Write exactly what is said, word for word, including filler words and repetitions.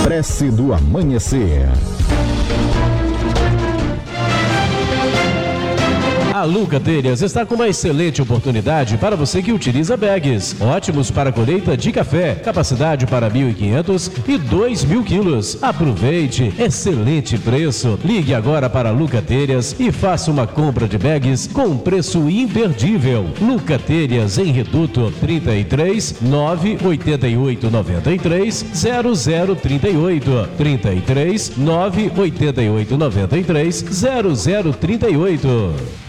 Prece do Amanhecer. A Luca Telhas está com uma excelente oportunidade para você que utiliza bags. Ótimos para colheita de café, capacidade para mil e quinhentos e dois mil quilos. Aproveite, excelente preço. Ligue agora para a Luca Telhas e faça uma compra de bags com preço imperdível. Luca Telhas em Reduto, trinta e três, nove oito oito, nove três, zero zero três oito. trinta e três, nove oito oito, nove três, zero zero três oito.